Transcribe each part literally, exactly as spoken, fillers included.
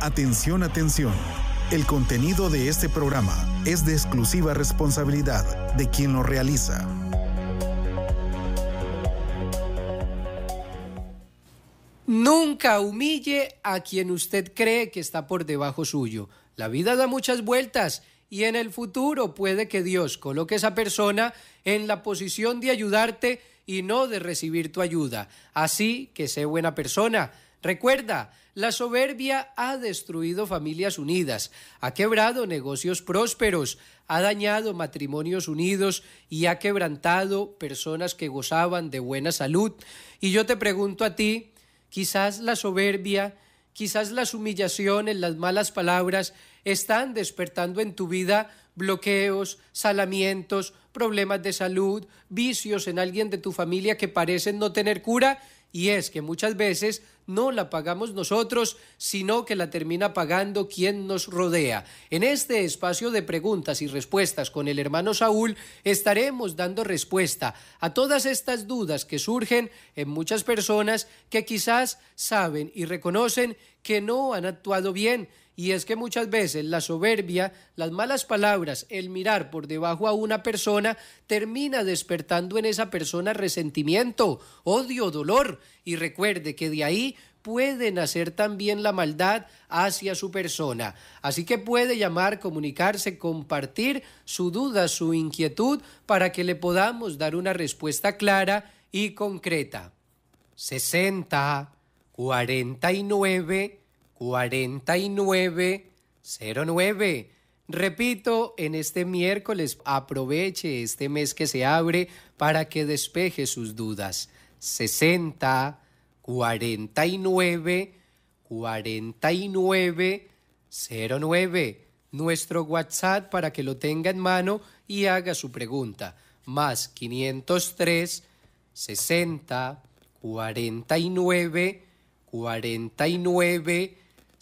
Atención, atención. El contenido de este programa es de exclusiva responsabilidad de quien lo realiza. Nunca humille a quien usted cree que está por debajo suyo. La vida da muchas vueltas y en el futuro puede que Dios coloque a esa persona en la posición de ayudarte y no de recibir tu ayuda. Así que sé buena persona. Recuerda, la soberbia ha destruido familias unidas, ha quebrado negocios prósperos, ha dañado matrimonios unidos y ha quebrantado personas que gozaban de buena salud. Y yo te pregunto a ti, quizás la soberbia, quizás las humillaciones, las malas palabras están despertando en tu vida bloqueos, salamientos, problemas de salud, vicios en alguien de tu familia que parecen no tener cura. Y es que muchas veces no la pagamos nosotros, sino que la termina pagando quien nos rodea. En este espacio de preguntas y respuestas con el hermano Saúl estaremos dando respuesta a todas estas dudas que surgen en muchas personas que quizás saben y reconocen que no han actuado bien. Y es que muchas veces la soberbia, las malas palabras, el mirar por debajo a una persona termina despertando en esa persona resentimiento, odio, dolor. Y recuerde que de ahí puede nacer también la maldad hacia su persona. Así que puede llamar, comunicarse, compartir su duda, su inquietud para que le podamos dar una respuesta clara y concreta. sesenta, cuarenta y nueve, cuarenta y nueve, cero nueve. Repito, en este miércoles aproveche este mes que se abre para que despeje sus dudas. sesenta, cuarenta y nueve, cuarenta y nueve, cero nueve. Nuestro WhatsApp para que lo tenga en mano y haga su pregunta. Más quinientos tres, sesenta, cuarenta y nueve, cuarenta y nueve,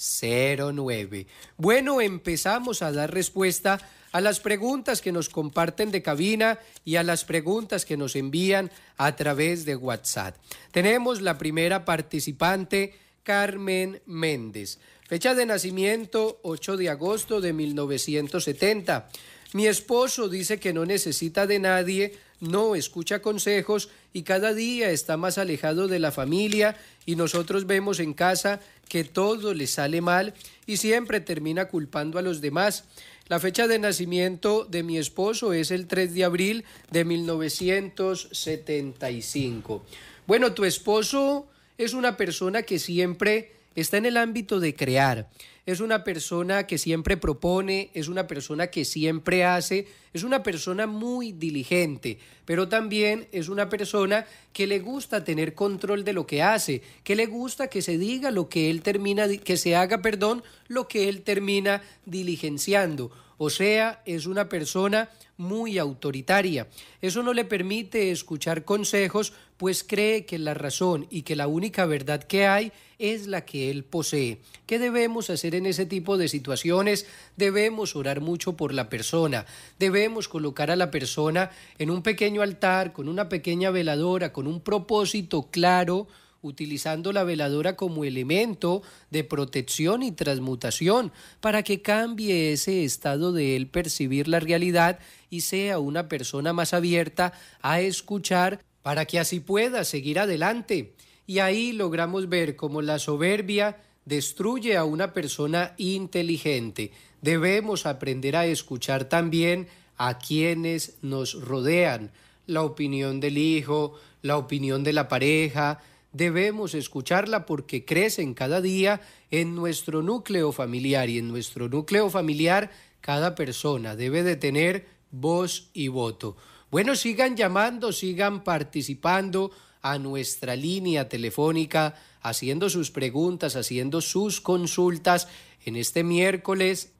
cero nueve. Bueno, empezamos a dar respuesta a las preguntas que nos comparten de cabina y a las preguntas que nos envían a través de WhatsApp. Tenemos la primera participante, Carmen Méndez. Fecha de nacimiento, ocho de agosto de mil novecientos setenta. Mi esposo dice que no necesita de nadie, no escucha consejos y cada día está más alejado de la familia y nosotros vemos en casa que todo le sale mal y siempre termina culpando a los demás. La fecha de nacimiento de mi esposo es el tres de abril de mil novecientos setenta y cinco. Bueno, tu esposo es una persona que siempre está en el ámbito de crear, es una persona que siempre propone, es una persona que siempre hace, es una persona muy diligente, pero también es una persona que le gusta tener control de lo que hace, que le gusta que se diga lo que él termina, que se haga, perdón, lo que él termina diligenciando. O sea, es una persona muy autoritaria. Eso no le permite escuchar consejos, pues cree que la razón y que la única verdad que hay es la que él posee. ¿Qué debemos hacer en ese tipo de situaciones? Debemos orar mucho por la persona. Debemos colocar a la persona en un pequeño altar, con una pequeña veladora, con un propósito claro, utilizando la veladora como elemento de protección y transmutación para que cambie ese estado de él percibir la realidad y sea una persona más abierta a escuchar para que así pueda seguir adelante. Y ahí logramos ver cómo la soberbia destruye a una persona inteligente. Debemos aprender a escuchar también a quienes nos rodean, la opinión del hijo, la opinión de la pareja. Debemos escucharla porque crecen cada día en nuestro núcleo familiar y en nuestro núcleo familiar cada persona debe de tener voz y voto. Bueno, sigan llamando, sigan participando a nuestra línea telefónica, haciendo sus preguntas, haciendo sus consultas en este miércoles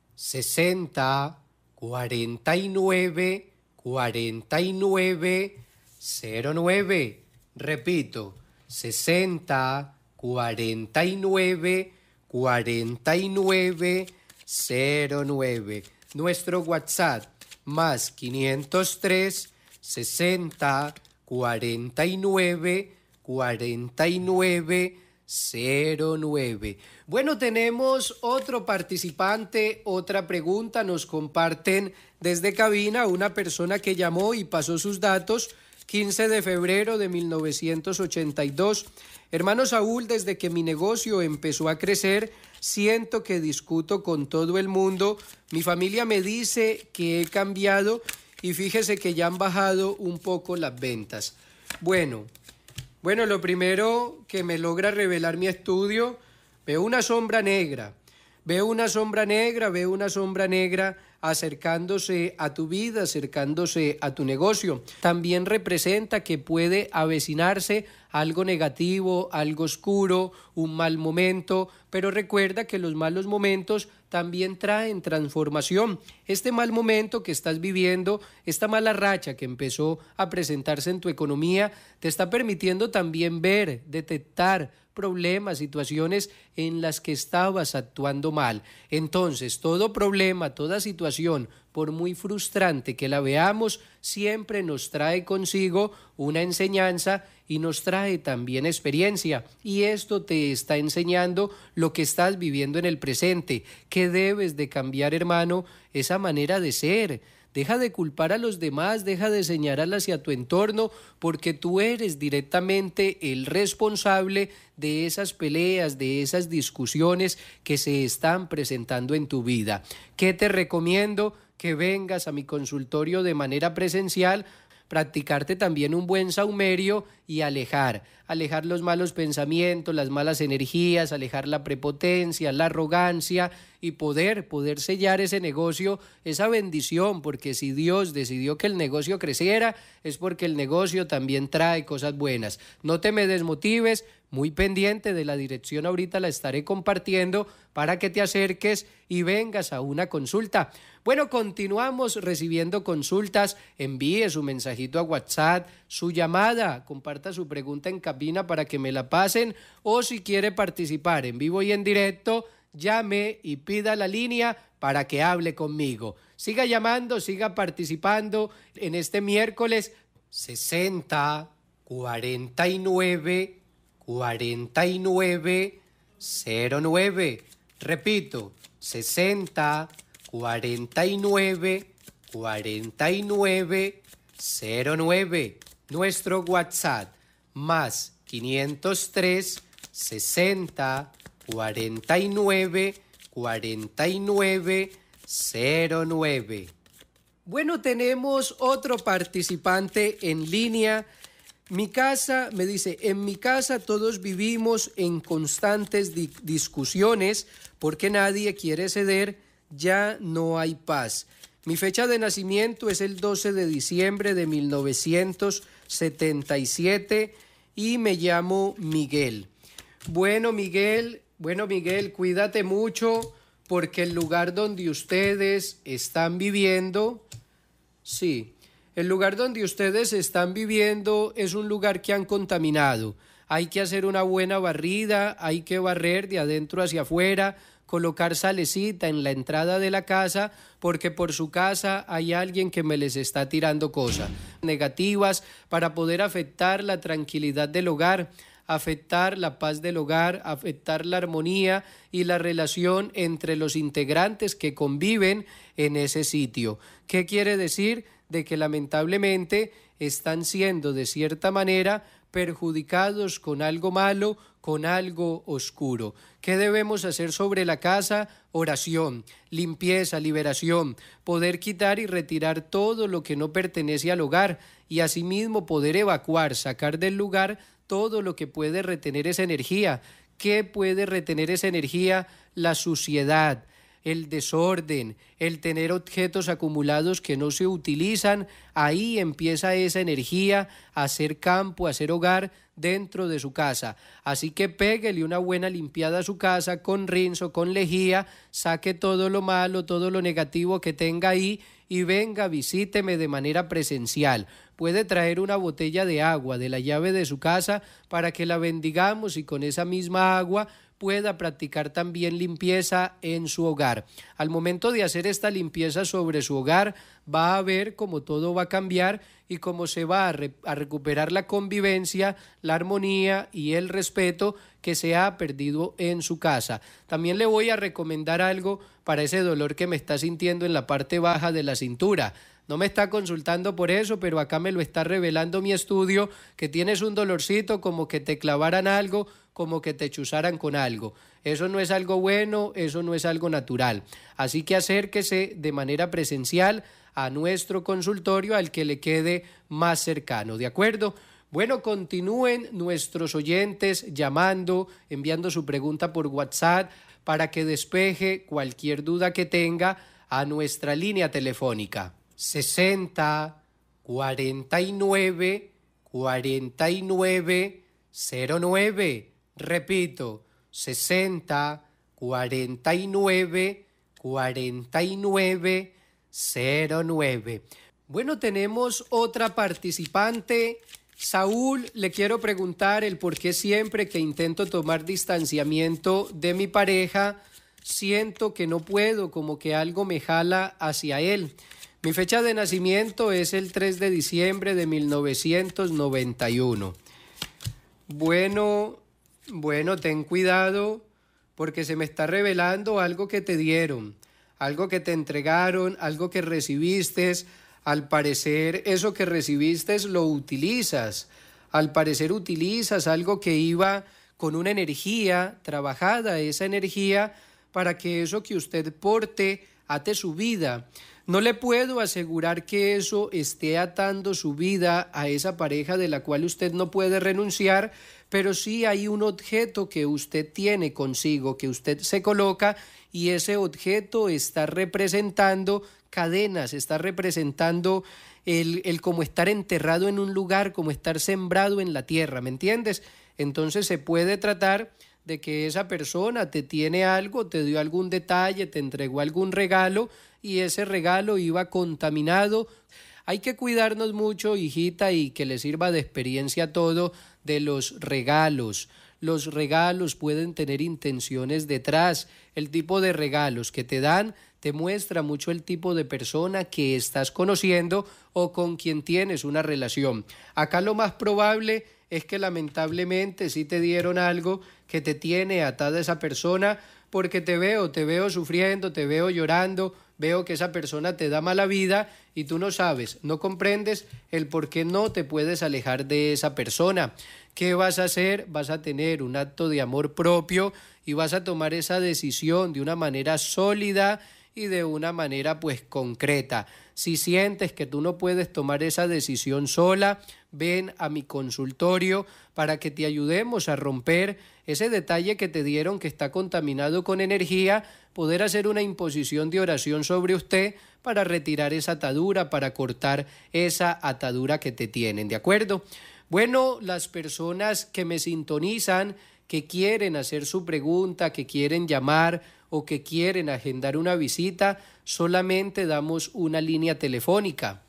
sesenta, cuarenta y nueve, cuarenta y nueve, cero nueve. Repito, sesenta, cuarenta y nueve, cuarenta y nueve, cero nueve. Nuestro WhatsApp más quinientos tres, sesenta, cuarenta y nueve, cuarenta y nueve, cero nueve. Bueno, tenemos otro participante, otra pregunta. Nos comparten desde cabina una persona que llamó y pasó sus datos quince de febrero de mil novecientos ochenta y dos. Hermano Saúl, desde que mi negocio empezó a crecer, siento que discuto con todo el mundo. Mi familia me dice que he cambiado y fíjese que ya han bajado un poco las ventas. Bueno, bueno, lo primero que me logra revelar mi estudio, veo una sombra negra. Veo una sombra negra, veo una sombra negra acercándose a tu vida, acercándose a tu negocio. También representa que puede avecinarse algo negativo, algo oscuro, un mal momento, pero recuerda que los malos momentos también traen transformación. Este mal momento que estás viviendo, esta mala racha que empezó a presentarse en tu economía, te está permitiendo también ver, detectar problemas, situaciones en las que estabas actuando mal. Entonces, todo problema, toda situación, por muy frustrante que la veamos, siempre nos trae consigo una enseñanza y nos trae también experiencia. Y esto te está enseñando lo que estás viviendo en el presente, que debes de cambiar, hermano, esa manera de ser. Deja de culpar a los demás, deja de señalar hacia tu entorno, porque tú eres directamente el responsable de esas peleas, de esas discusiones que se están presentando en tu vida. ¿Qué te recomiendo? Que vengas a mi consultorio de manera presencial, practicarte también un buen saumerio y alejar, alejar los malos pensamientos, las malas energías, alejar la prepotencia, la arrogancia y poder, poder sellar ese negocio, esa bendición, porque si Dios decidió que el negocio creciera, es porque el negocio también trae cosas buenas. No te me desmotives, muy pendiente de la dirección, ahorita la estaré compartiendo para que te acerques y vengas a una consulta. Bueno, continuamos recibiendo consultas, envíe su mensajito a WhatsApp, su llamada, comparta su pregunta en cabina para que me la pasen, o si quiere participar en vivo y en directo, llame y pida la línea para que hable conmigo. Siga llamando, siga participando en este miércoles sesenta, cuarenta y nueve, cuarenta y nueve, cero nueve. Repito, sesenta, cuarenta y nueve, cuarenta y nueve, cero nueve. Nuestro WhatsApp más quinientos tres, sesenta, cuarenta y nueve, cuarenta y nueve, cero nueve. Bueno, tenemos otro participante en línea. Mi casa, me dice, en mi casa todos vivimos en constantes di- discusiones porque nadie quiere ceder, ya no hay paz. Mi fecha de nacimiento es el doce de diciembre de mil novecientos setenta y siete y me llamo Miguel. Bueno, Miguel, bueno, Miguel, cuídate mucho porque el lugar donde ustedes están viviendo, sí, el lugar donde ustedes están viviendo es un lugar que han contaminado. Hay que hacer una buena barrida, hay que barrer de adentro hacia afuera, colocar salecita en la entrada de la casa, porque por su casa hay alguien que me les está tirando cosas negativas para poder afectar la tranquilidad del hogar, afectar la paz del hogar, afectar la armonía y la relación entre los integrantes que conviven en ese sitio. ¿Qué quiere decir? De que lamentablemente están siendo de cierta manera perjudicados con algo malo, con algo oscuro. ¿Qué debemos hacer sobre la casa? Oración, limpieza, liberación, poder quitar y retirar todo lo que no pertenece al hogar y asimismo poder evacuar, sacar del lugar todo lo que puede retener esa energía. ¿Qué puede retener esa energía? La suciedad, el desorden, el tener objetos acumulados que no se utilizan. Ahí empieza esa energía a hacer campo, a hacer hogar dentro de su casa. Así que péguele una buena limpiada a su casa con rinzo, con lejía, saque todo lo malo, todo lo negativo que tenga ahí y venga, visíteme de manera presencial. Puede traer una botella de agua de la llave de su casa para que la bendigamos y con esa misma agua pueda practicar también limpieza en su hogar. Al momento de hacer esta limpieza sobre su hogar, va a ver cómo todo va a cambiar y cómo se va a, re- a recuperar la convivencia, la armonía y el respeto que se ha perdido en su casa. También le voy a recomendar algo para ese dolor que me está sintiendo en la parte baja de la cintura. No me está consultando por eso, pero acá me lo está revelando mi estudio, que tienes un dolorcito como que te clavaran algo, como que te chuzaran con algo. Eso no es algo bueno, eso no es algo natural. Así que acérquese de manera presencial a nuestro consultorio al que le quede más cercano, ¿de acuerdo? Bueno, continúen nuestros oyentes llamando, enviando su pregunta por WhatsApp para que despeje cualquier duda que tenga a nuestra línea telefónica. sesenta, cuarenta y nueve, cuarenta y nueve, cero nueve. Repito, sesenta, cuarenta y nueve, cuarenta y nueve, cero nueve. Bueno, tenemos otra participante. Saúl, le quiero preguntar el por qué siempre que intento tomar distanciamiento de mi pareja, siento que no puedo, como que algo me jala hacia él. Mi fecha de nacimiento es el tres de diciembre de mil novecientos noventa y uno. Bueno, bueno, ten cuidado porque se me está revelando algo que te dieron, algo que te entregaron, algo que recibiste. Al parecer eso que recibiste lo utilizas. Al parecer utilizas algo que iba con una energía trabajada, esa energía para que eso que usted porte ate su vida. No le puedo asegurar que eso esté atando su vida a esa pareja de la cual usted no puede renunciar, pero sí hay un objeto que usted tiene consigo, que usted se coloca y ese objeto está representando cadenas, está representando el, el como estar enterrado en un lugar, como estar sembrado en la tierra, ¿me entiendes? Entonces se puede tratar de que esa persona te tiene algo, te dio algún detalle, te entregó algún regalo y ese regalo iba contaminado. Hay que cuidarnos mucho, hijita, y que le sirva de experiencia todo de los regalos. Los regalos pueden tener intenciones detrás. El tipo de regalos que te dan te muestra mucho el tipo de persona que estás conociendo o con quien tienes una relación. Acá lo más probable es que lamentablemente sí te dieron algo que te tiene atada a esa persona, porque te veo, te veo sufriendo, te veo llorando, veo que esa persona te da mala vida y tú no sabes, no comprendes el por qué no te puedes alejar de esa persona. ¿Qué vas a hacer? Vas a tener un acto de amor propio y vas a tomar esa decisión de una manera sólida y de una manera pues concreta. Si sientes que tú no puedes tomar esa decisión sola, ven a mi consultorio para que te ayudemos a romper ese detalle que te dieron que está contaminado con energía, poder hacer una imposición de oración sobre usted para retirar esa atadura, para cortar esa atadura que te tienen, ¿de acuerdo? Bueno, las personas que me sintonizan, que quieren hacer su pregunta, que quieren llamar o que quieren agendar una visita, solamente damos una línea telefónica,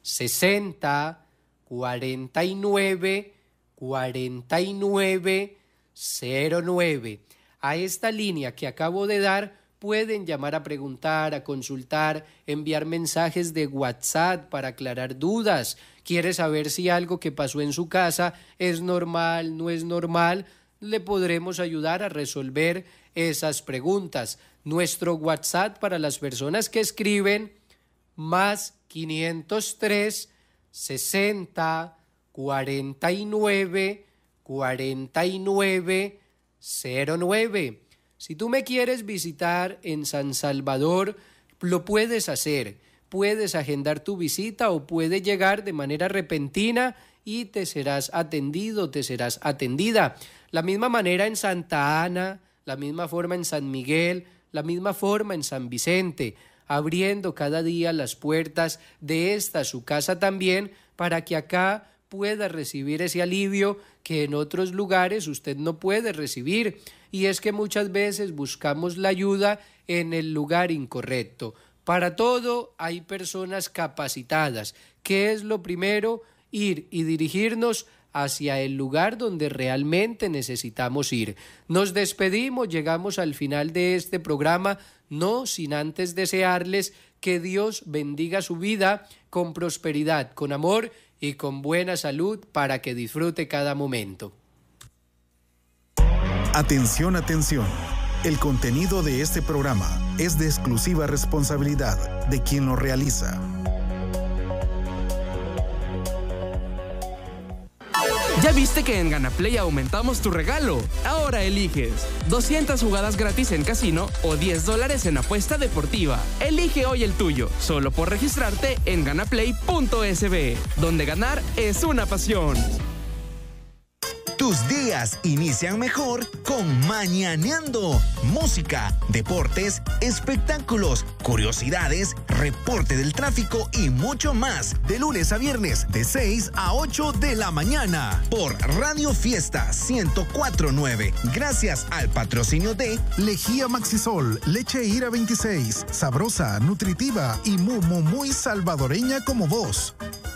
sesenta, cuarenta y nueve, cuarenta y nueve, cero nueve. A esta línea que acabo de dar pueden llamar a preguntar, a consultar, enviar mensajes de WhatsApp para aclarar dudas. ¿Quiere saber si algo que pasó en su casa es normal, no es normal? Le podremos ayudar a resolver esas preguntas. Nuestro WhatsApp para las personas que escriben más quinientos tres, sesenta, cuarenta y nueve, cuarenta y nueve, cero nueve. Si tú me quieres visitar en San Salvador, lo puedes hacer. Puedes agendar tu visita o puedes llegar de manera repentina y te serás atendido, te serás atendida. La misma manera en Santa Ana, la misma forma en San Miguel, la misma forma en San Vicente, abriendo cada día las puertas de esta su casa también para que acá pueda recibir ese alivio que en otros lugares usted no puede recibir. Y es que muchas veces buscamos la ayuda en el lugar incorrecto. Para todo hay personas capacitadas. ¿Qué es lo primero? Ir y dirigirnos hacia el lugar donde realmente necesitamos ir. Nos despedimos, llegamos al final de este programa, no sin antes desearles que Dios bendiga su vida con prosperidad, con amor y con buena salud para que disfrute cada momento. Atención, atención. El contenido de este programa es de exclusiva responsabilidad de quien lo realiza. ¿Ya viste que en GanaPlay aumentamos tu regalo? Ahora eliges doscientas jugadas gratis en casino o diez dólares en apuesta deportiva. Elige hoy el tuyo, solo por registrarte en ganaplay punto es be, donde ganar es una pasión. Tus días inician mejor con Mañaneando. Música, deportes, espectáculos, curiosidades, reporte del tráfico y mucho más. De lunes a viernes, de seis a ocho de la mañana. Por Radio Fiesta ciento cuatro punto nueve. Gracias al patrocinio de Lejía Maxisol, leche Ira veintiséis. Sabrosa, nutritiva y muy, muy, muy salvadoreña como vos.